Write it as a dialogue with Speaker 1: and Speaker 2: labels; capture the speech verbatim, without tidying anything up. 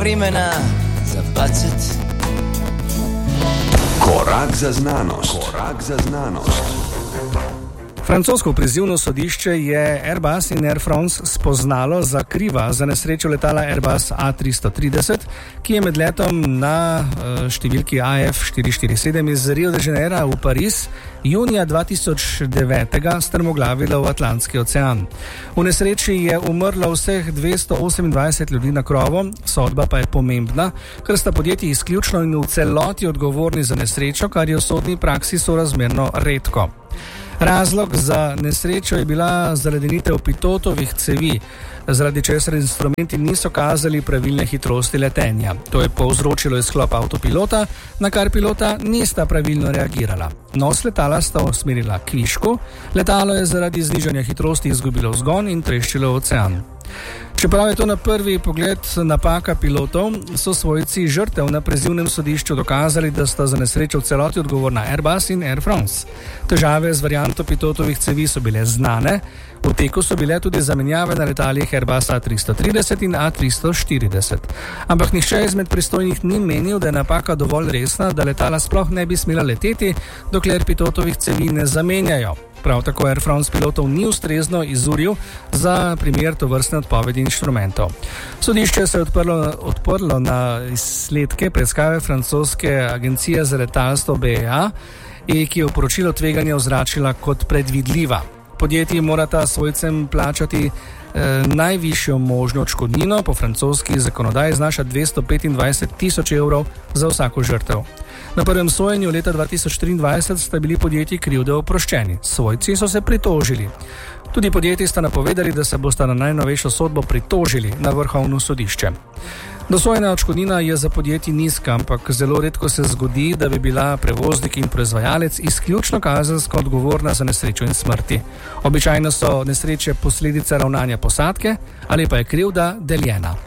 Speaker 1: vremena za bacet.
Speaker 2: Korak za znanost. Korak za znanost.
Speaker 3: Francosko prizivno sodišče je Airbus in Air France spoznalo za kriva za nesrečo letala Airbus A tristo trideset, ki je med letom na številki A F štiri štiri sedem iz Rio de Janeira v Pariz junija dva tisoč devet strmoglavila v Atlantski ocean. V nesreči je umrlo vseh dvesto osemindvajset ljudi na krovu, sodba pa je pomembna, ker sta podjetji izključno in v celoti odgovorni za nesrečo, kar je v sodni praksi sorazmerno redko. Razlog za nesrečo je bila zaledenitev pitotovih cevi, zaradi česar instrumenti niso kazali pravilne hitrosti letenja. To je povzročilo izklop avtopilota, na kar pilota nista pravilno reagirala. Nos letala sta usmerila k višku, letalo je zaradi znižanja hitrosti izgubilo vzgon in treščilo v ocean. Čeprav je to na prvi pogled napaka pilotov, so svojci žrtev na prizivnem sodišču dokazali, da sta za nesrečo v celoti odgovorna Airbus in Air France. Težave z varianto pitotovih cevi so bile znane, v teku so bile tudi zamenjave na letalih Airbus A tristo trideset in A tristo štirideset. Ampak nihče izmed pristojnih ni menil, da je napaka dovolj resna, da letala sploh ne bi smela leteti, dokler pitotovih cevi ne zamenjajo. Prav tako Air France pilotov ni ustrezno izuril za primer tovrstne odpovedi inštrumentov. Sodišče se je odprlo, odprlo na izsledke preiskave francoske agencije za letalstvo B E A, ki je v poročilo tveganja označila kot predvidljiva. Podjetji morata svojcem plačati eh, najvišjo možno odškodnino, po francoski zakonodaji znaša dvesto petindvajset tisoč evrov za vsako žrtev. Na prvem sojenju leta dva tisoč triindvajset sta bili podjetji krivde oproščeni. Svojci so se pritožili. Tudi podjetji sta napovedali, da se bosta na najnovejšo sodbo pritožili na vrhovno sodišče. Dosojena odškodnina je za podjetji nizka, ampak zelo redko se zgodi, da bi bila prevoznik in proizvajalec izključno kazensko odgovorna za nesrečo in smrti. Običajno so nesreče posledice ravnanja posadke ali pa je krivda deljena.